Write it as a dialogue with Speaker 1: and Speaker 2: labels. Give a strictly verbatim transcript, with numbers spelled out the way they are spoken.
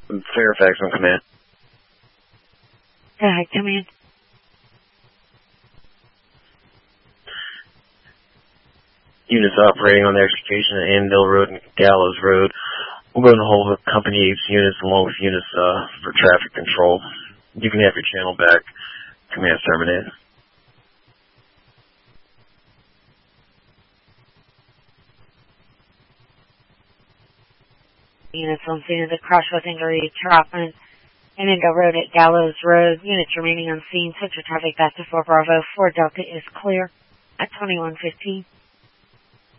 Speaker 1: Fairfax on command.
Speaker 2: Hi, command.
Speaker 1: Units operating on the execution at Annandale Road and Gallows Road. We'll go and hold the Company eight's units along with units uh, for traffic control. You can have your channel back. Command terminated.
Speaker 2: Units on scene of the crash with injury to Rockman. Annandale Road at Gallows Road. Units remaining on scene. Switch your traffic back to four Bravo. four Delta is clear at twenty-one fifteen.